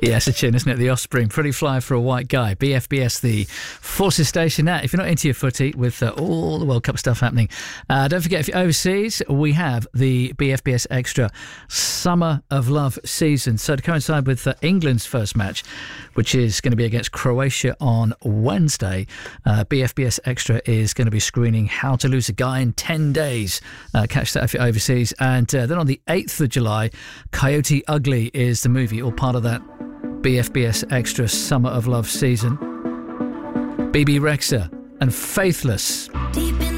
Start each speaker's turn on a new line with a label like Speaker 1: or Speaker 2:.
Speaker 1: Yes, a tune, isn't it? The Offspring, Pretty Fly for a White Guy. BFBS, the Forces Station. Now, if you're not into your footy with all the World Cup stuff happening, don't forget, if you're overseas, we have the BFBS Extra Summer of Love season. So to coincide with England's first match, which is going to be against Croatia on Wednesday, BFBS Extra is going to be screening How to Lose a Guy in 10 Days. Catch that if you're overseas. And then on the 8th of July, Coyote Ugly is the movie, all part of that BFBS Extra Summer of Love season. BB Rexha and Faithless.
Speaker 2: Deep